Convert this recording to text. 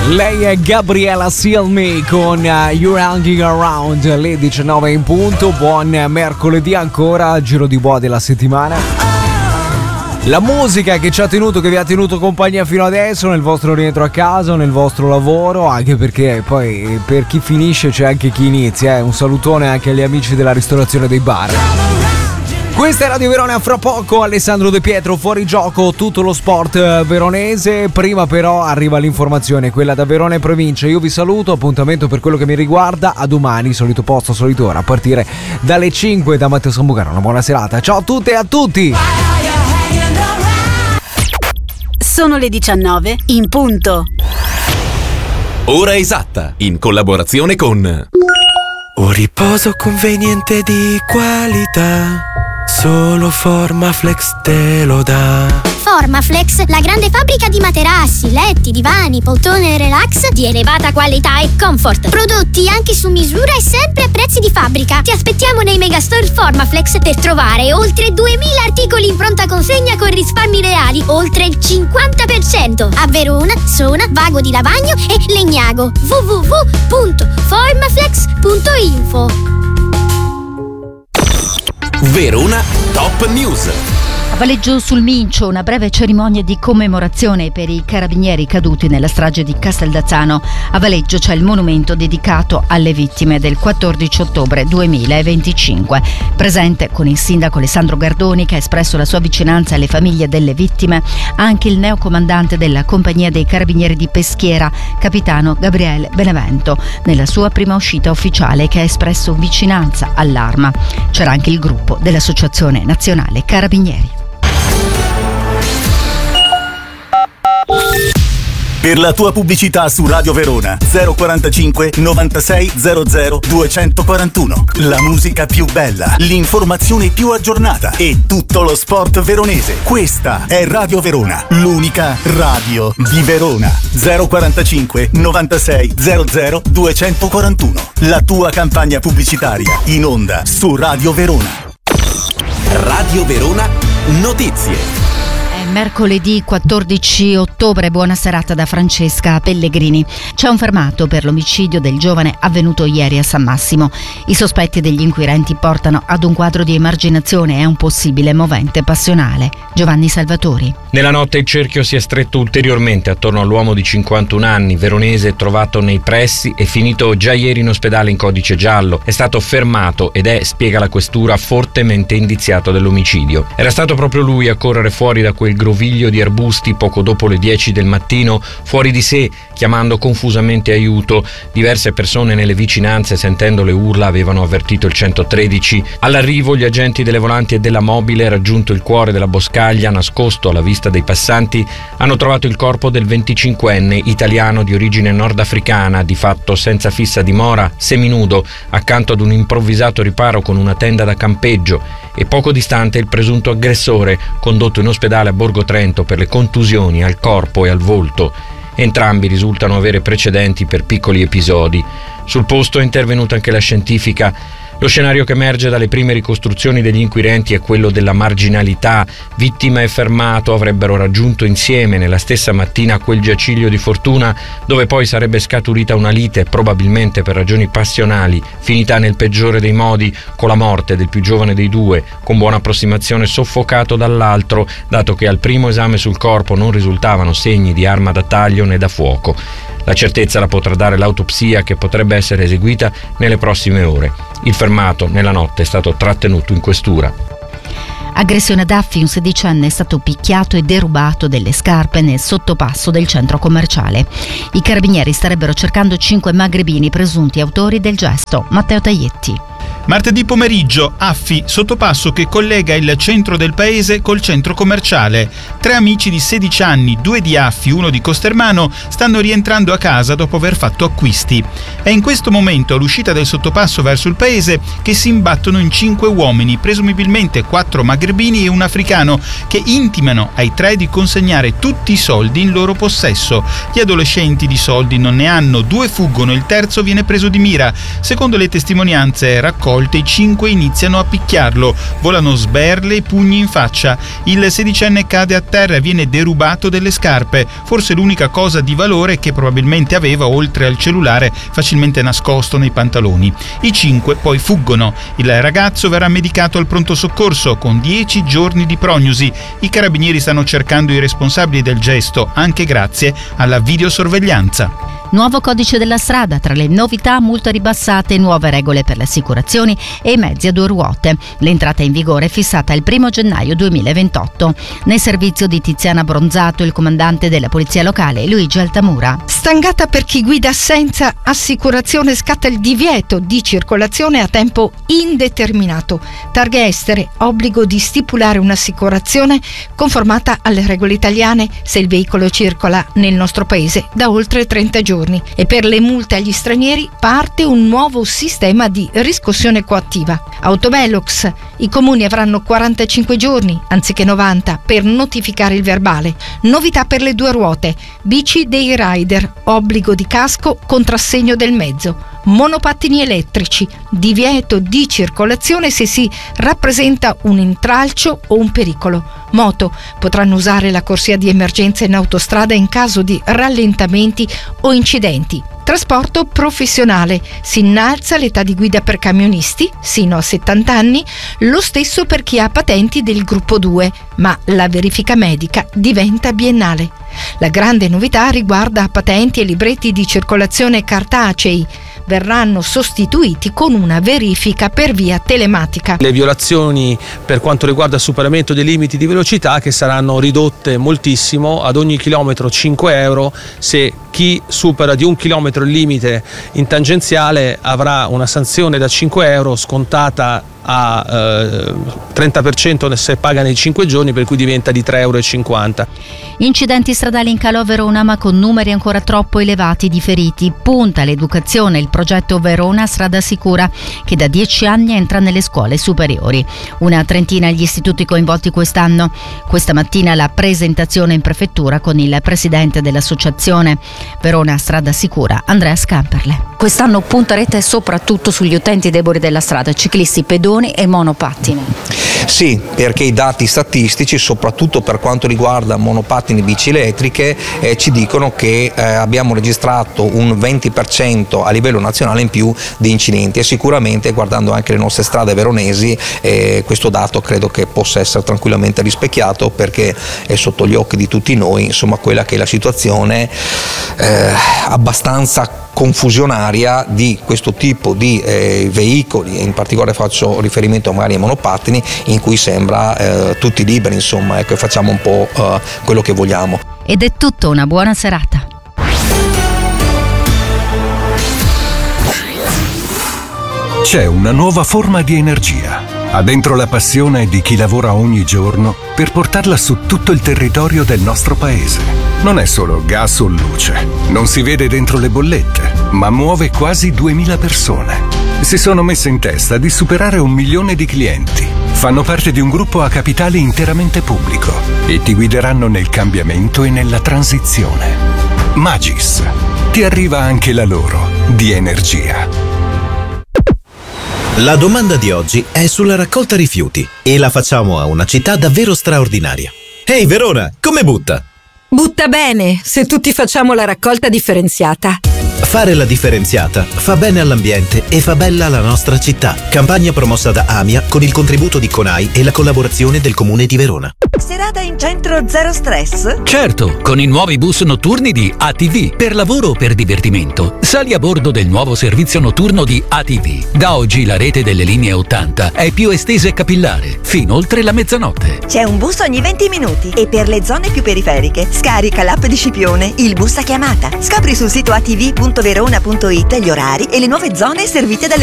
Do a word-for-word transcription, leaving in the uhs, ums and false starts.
Lei è Gabriella Cilmi con uh, You're Hanging Around, le diciannove in punto. Buon mercoledì ancora, giro di boa della settimana. La musica che ci ha tenuto, che vi ha tenuto compagnia fino adesso nel vostro rientro a casa, nel vostro lavoro, anche perché poi per chi finisce c'è anche chi inizia. Eh. Un salutone anche agli amici della ristorazione dei bar. Questa è Radio Verona, fra poco Alessandro De Pietro, fuori gioco tutto lo sport veronese. Prima però arriva l'informazione, quella da Verona e provincia. Io vi saluto, appuntamento per quello che mi riguarda a domani, solito posto, solito ora, a partire dalle cinque da Matteo Sambucaro. Una buona serata, ciao a tutte e a tutti. Sono le diciannove in punto. Ora esatta, in collaborazione con un riposo conveniente di qualità, solo Formaflex te lo dà. Formaflex, la grande fabbrica di materassi, letti, divani, poltrone e relax di elevata qualità e comfort. Prodotti anche su misura e sempre a prezzi di fabbrica. Ti aspettiamo nei megastore Formaflex per trovare oltre duemila articoli in pronta consegna con risparmi reali, oltre il cinquanta per cento. A Verona, Sona, Vago di Lavagno e Legnago. w w w punto formaflex punto info. Verona Top News. A Valeggio sul Mincio, una breve cerimonia di commemorazione per i carabinieri caduti nella strage di Casteldazzano. A Valeggio c'è il monumento dedicato alle vittime del quattordici ottobre duemilaventicinque. Presente con il sindaco Alessandro Gardoni, che ha espresso la sua vicinanza alle famiglie delle vittime, anche il neocomandante della compagnia dei carabinieri di Peschiera, capitano Gabriele Benevento, nella sua prima uscita ufficiale, che ha espresso vicinanza all'Arma. C'era anche il gruppo dell'Associazione Nazionale Carabinieri. Per la tua pubblicità su Radio Verona zero quarantacinque novantasei zero zero duecentoquarantuno. La musica più bella, l'informazione più aggiornata e tutto lo sport veronese. Questa è Radio Verona, l'unica radio di Verona. zero quarantacinque novantasei zero zero duecentoquarantuno. La tua campagna pubblicitaria in onda su Radio Verona. Radio Verona Notizie. Mercoledì quattordici ottobre, buona serata da Francesca Pellegrini. C'è un fermato per l'omicidio del giovane avvenuto ieri a San Massimo. I sospetti degli inquirenti portano ad un quadro di emarginazione e un possibile movente passionale. Giovanni Salvatori. Nella notte il cerchio si è stretto ulteriormente attorno all'uomo di cinquantuno anni, veronese, trovato nei pressi e finito già ieri in ospedale in codice giallo. È stato fermato ed è, spiega la questura, fortemente indiziato dell'omicidio. Era stato proprio lui a correre fuori da quel groviglio di arbusti poco dopo le dieci del mattino, fuori di sé, chiamando confusamente aiuto. Diverse persone nelle vicinanze, sentendo le urla, avevano avvertito il centotredici. All'arrivo gli agenti delle volanti e della mobile, raggiunto il cuore della boscaglia, nascosto alla vista dei passanti, hanno trovato il corpo del venticinquenne italiano di origine nordafricana, di fatto senza fissa dimora, seminudo, accanto ad un improvvisato riparo con una tenda da campeggio, e poco distante il presunto aggressore, condotto in ospedale a Borgo Trento per le contusioni al corpo e al volto. Entrambi risultano avere precedenti per piccoli episodi. Sul posto è intervenuta anche la scientifica. Lo scenario che emerge dalle prime ricostruzioni degli inquirenti è quello della marginalità. Vittima e fermato avrebbero raggiunto insieme nella stessa mattina quel giaciglio di fortuna, dove poi sarebbe scaturita una lite, probabilmente per ragioni passionali, finita nel peggiore dei modi con la morte del più giovane dei due, con buona approssimazione soffocato dall'altro, dato che al primo esame sul corpo non risultavano segni di arma da taglio né da fuoco. La certezza la potrà dare l'autopsia, che potrebbe essere eseguita nelle prossime ore. Il fermato nella notte è stato trattenuto in questura. Aggressione ad Affi, un sedicenne è stato picchiato e derubato delle scarpe nel sottopasso del centro commerciale. I carabinieri starebbero cercando cinque magrebini presunti autori del gesto. Matteo Taglietti. Martedì pomeriggio, Affi, sottopasso che collega il centro del paese col centro commerciale. Tre amici di sedici anni, due di Affi, uno di Costermano, stanno rientrando a casa dopo aver fatto acquisti. È in questo momento, all'uscita del sottopasso verso il paese, che si imbattono in cinque uomini, presumibilmente quattro magrebini e un africano, che intimano ai tre di consegnare tutti i soldi in loro possesso. Gli adolescenti di soldi non ne hanno, due fuggono, il terzo viene preso di mira. Secondo le testimonianze raccolte volte i cinque iniziano a picchiarlo, volano sberle e pugni in faccia. Il sedicenne cade a terra e viene derubato delle scarpe, forse l'unica cosa di valore che probabilmente aveva oltre al cellulare facilmente nascosto nei pantaloni. I cinque poi fuggono. Il ragazzo verrà medicato al pronto soccorso con dieci giorni di prognosi. I carabinieri stanno cercando i responsabili del gesto, anche grazie alla videosorveglianza. Nuovo codice della strada, tra le novità multe ribassate, nuove regole per le assicurazioni e i mezzi a due ruote. L'entrata in vigore è fissata il primo gennaio duemilaventotto. Nel servizio di Tiziana Bronzato, il comandante della polizia locale Luigi Altamura. Stangata per chi guida senza assicurazione, scatta il divieto di circolazione a tempo indeterminato. Targhe estere, obbligo di stipulare un'assicurazione conformata alle regole italiane se il veicolo circola nel nostro paese da oltre trenta giorni. E per le multe agli stranieri parte un nuovo sistema di riscossione coattiva. Autovelox, i comuni avranno quarantacinque giorni anziché novanta per notificare il verbale. Novità per le due ruote, bici dei rider, obbligo di casco, contrassegno del mezzo. Monopattini elettrici, divieto di circolazione se si rappresenta un intralcio o un pericolo. Moto, potranno usare la corsia di emergenza in autostrada in caso di rallentamenti o incidenti. Trasporto professionale, si innalza l'età di guida per camionisti sino a settanta anni, lo stesso per chi ha patenti del gruppo due, ma la verifica medica diventa biennale. La grande novità riguarda patenti e libretti di circolazione cartacei. Verranno sostituiti con una verifica per via telematica. Le violazioni per quanto riguarda il superamento dei limiti di velocità che saranno ridotte moltissimo, ad ogni chilometro cinque euro, se chi supera di un chilometro il limite in tangenziale avrà una sanzione da cinque euro scontata a eh, trenta per cento se paga nei cinque giorni, per cui diventa di tre virgola cinquanta euro. Incidenti stradali in calo a Verona, ma con numeri ancora troppo elevati di feriti. Punta l'educazione il progetto Verona Strada Sicura, che da dieci anni entra nelle scuole superiori. Una trentina gli istituti coinvolti quest'anno. Questa mattina la presentazione in prefettura con il presidente dell'associazione Verona Strada Sicura, Andrea Scamperle. Quest'anno punterete soprattutto sugli utenti deboli della strada, ciclisti, pedoni e monopattini. Sì, perché i dati statistici, soprattutto per quanto riguarda monopattini e bici elettriche, eh, ci dicono che eh, abbiamo registrato un venti per cento a livello nazionale in più di incidenti, e sicuramente guardando anche le nostre strade veronesi eh, questo dato credo che possa essere tranquillamente rispecchiato, perché è sotto gli occhi di tutti noi, insomma, quella che è la situazione eh, abbastanza confusionaria di questo tipo di eh, veicoli, in particolare faccio riferimento magari ai monopattini, in cui sembra eh, tutti liberi, insomma, ecco, facciamo un po' eh, quello che vogliamo. Ed è tutto, una buona serata. C'è una nuova forma di energia. Ha dentro la passione di chi lavora ogni giorno per portarla su tutto il territorio del nostro paese. Non è solo gas o luce, non si vede dentro le bollette, ma muove quasi duemila persone. Si sono messe in testa di superare un milione di clienti. Fanno parte di un gruppo a capitale interamente pubblico e ti guideranno nel cambiamento e nella transizione. Magis. Ti arriva anche la loro di energia. La domanda di oggi è sulla raccolta rifiuti e la facciamo a una città davvero straordinaria. Ehi Verona, come butta? Butta bene, se tutti facciamo la raccolta differenziata. Fare la differenziata fa bene all'ambiente e fa bella la nostra città. Campagna promossa da AMIA con il contributo di CONAI e la collaborazione del Comune di Verona. Serata in centro zero stress? Certo, con i nuovi bus notturni di A T V. Per lavoro o per divertimento, sali a bordo del nuovo servizio notturno di A T V. Da oggi la rete delle linee ottanta è più estesa e capillare, fino oltre la mezzanotte. C'è un bus ogni venti minuti e per le zone più periferiche scarica l'app di Scipione, il bus a chiamata. Scopri sul sito a t v punto verona punto it gli orari e le nuove zone servite dalle